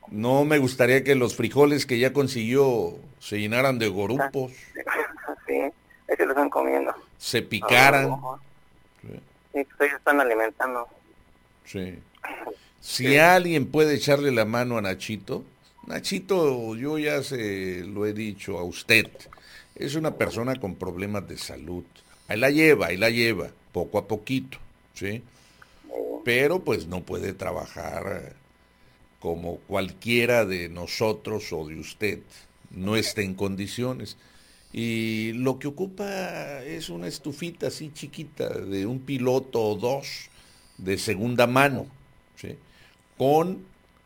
No me gustaría que los frijoles que ya consiguió se llenaran de gorupos, Sí, ese lo están comiendo. se A lo picaran. mejor. Sí, Sí, pues ellos están alimentando. sí. Si Sí, alguien puede echarle la mano a Nachito, Nachito, yo ya se lo he dicho a usted, es una persona con problemas de salud. Ahí la lleva, poco a poquito, ¿sí? Pero pues no puede trabajar como cualquiera de nosotros o de usted. No está en condiciones. Y lo que ocupa es una estufita así chiquita de un piloto o dos de segunda mano, ¿sí? Con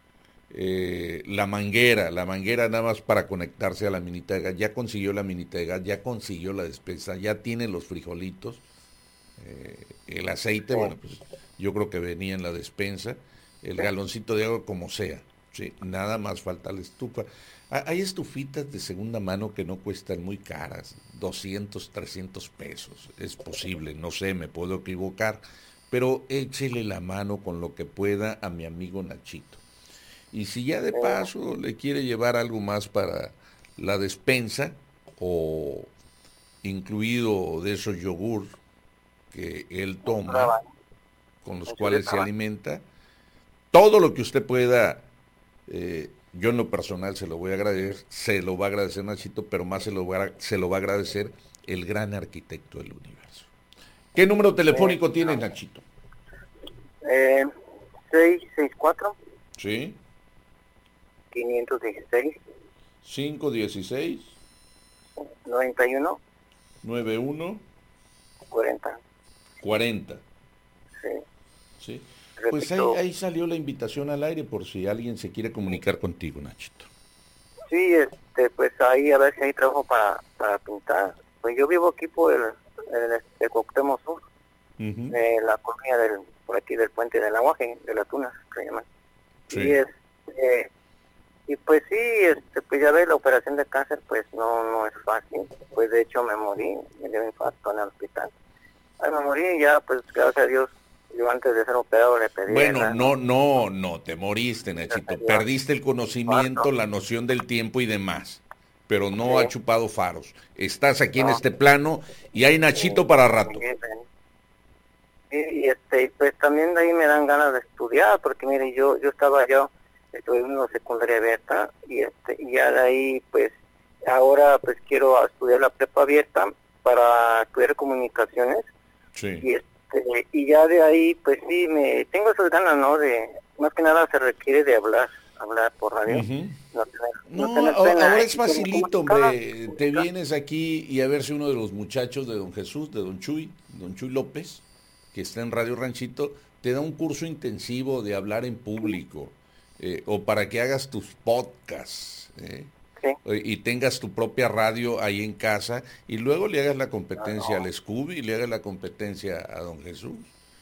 la manguera nada más para conectarse a la minita de gas. Ya consiguió la minita de gas, ya consiguió la despensa, ya tiene los frijolitos, el aceite, sí, bueno, pues yo creo que venía en la despensa, el galoncito de agua como sea, ¿sí? Nada más falta la estufa. Hay estufitas de segunda mano que no cuestan muy caras, 200, 300 pesos, es posible, no sé, me puedo equivocar, pero échele la mano con lo que pueda a mi amigo Nachito. Y si ya de sí, paso le quiere llevar algo más para la despensa o incluido de esos yogur que él toma, trabajo, con los mucho de cuales se trabajo. alimenta, todo lo que usted pueda, yo en lo personal se lo voy a agradecer, se lo va a agradecer Nachito, pero más se lo va a agradecer el gran arquitecto del universo. ¿Qué número Sí, telefónico tiene Nachito? eh, 664 ¿Sí? 516 516 91 91 40. 40. Sí, ¿Sí? Pues repito. ahí salió la invitación al aire por si alguien se quiere comunicar contigo, Nachito. Sí, pues ahí a ver si hay trabajo para pintar. Pues yo vivo aquí por el Cuauhtémoc Sur, Ujú. la colonia por aquí del puente del Aguaje, de la Tuna, se llama. Y Sí. y pues sí, pues ya ves, la operación de cáncer pues no es fácil. Pues de hecho me morí, me dio un infarto en el hospital. Ay, me morí y ya, pues gracias a Dios, yo antes de ser operado le pedí a Bueno, la no, no, te moriste, gracias a Nachito. Dios, Perdiste el conocimiento, infarto. la noción del tiempo y demás. Pero Sí, no ha chupado faros. Estás aquí en no, este plano y hay Nachito para rato. pues también de ahí me dan ganas de estudiar, porque mire, yo estaba estoy en una secundaria abierta, y ya de ahí, pues, ahora pues quiero estudiar la prepa abierta para estudiar comunicaciones, Sí. y ya de ahí, pues sí, tengo esas ganas, ¿no? Más que nada se requiere de hablar por radio, Ujú. no No, tener pena, ahora es y como facilito, comunicador, hombre. Te vienes aquí y a ver si uno de los muchachos de Don Jesús, de Don Chuy López, que está en Radio Ranchito, te da un curso intensivo de hablar en público, o para que hagas tus podcasts, sí, y tengas tu propia radio ahí en casa y luego le hagas la no, competencia no, al Scooby y le hagas la competencia a Don Jesús.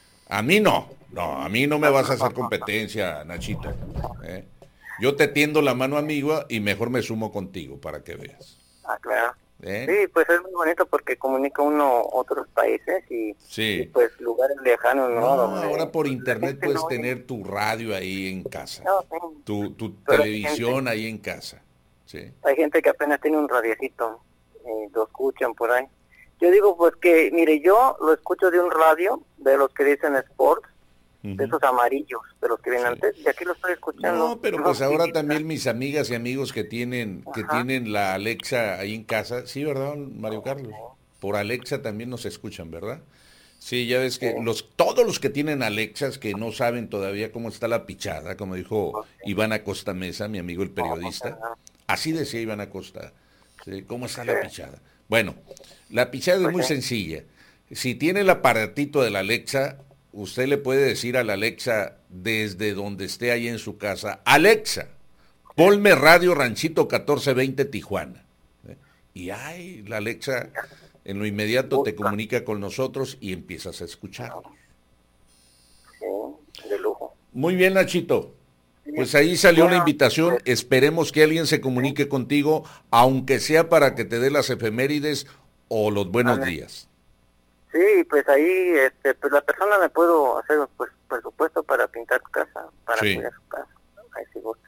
A mí no, a mí no me no, vas a hacer no, competencia, Nachito. ¿eh? Yo te tiendo la mano amiga y mejor me sumo contigo para que veas. claro. ¿eh? Sí, pues es muy bonito porque comunica uno otros países y Sí. pues lugares lejanos, ¿no? No, ahora Donde por pues, la internet gente puedes no oye. tener tu radio ahí en casa, No, sí, tu pero hay gente, televisión ahí en casa. ¿sí? hay gente que apenas tiene un radiecito y lo escuchan por ahí. Yo digo pues que, mire, yo lo escucho de un radio, de los que dicen sports, de Ujú, esos amarillos, de los que vienen sí. antes, y aquí lo estoy escuchando, No, pero no pues ahora digital. también mis amigas y amigos que Ajá, tienen la Alexa ahí en casa, sí, ¿verdad, Mario oh, Carlos? Por Alexa también nos escuchan, ¿verdad? Sí, ya ves sí, que todos los que tienen Alexas que no saben todavía cómo está la pichada, como dijo pues, sí, Iván Acosta Mesa, mi amigo el no, pues, periodista, no, así decía Iván Acosta, ¿sí? ¿Cómo está sí, la pichada? Bueno, la pichada es pues muy sí, sencilla. Si tiene el aparatito de la Alexa, usted le puede decir a la Alexa desde donde esté ahí en su casa, Alexa, sí, ponme Radio Ranchito 1420 Tijuana. ¿eh? Y ay, la Alexa ya, en lo inmediato te busca, comunica con nosotros y empiezas a escucharnos. no, sí, de lujo. Muy bien, Nachito. Sí, Pues ahí salió la bueno, invitación. pues, Esperemos que alguien se sí, comunique contigo, aunque sea para que te dé las efemérides o los buenos ándale. días. Sí, pues ahí, pues la persona me puedo hacer pues presupuesto para pintar su casa, para Sí. cuidar su casa. Ahí sí,